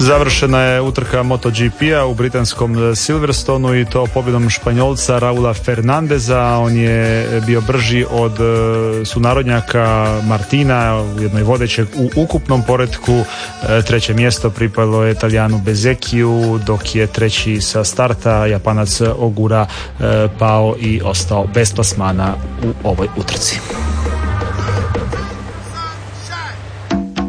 Završena je utrka MotoGP-a u britanskom Silverstonu i to pobjedom Španjolca Raula Fernandeza. On je bio brži od sunarodnjaka Martina, jednoj vodećeg u ukupnom poretku. Treće mjesto pripalo je Italijanu Bezekiju, dok je treći sa starta Japanac Ogura pao i ostao bez plasmana u ovoj utrci.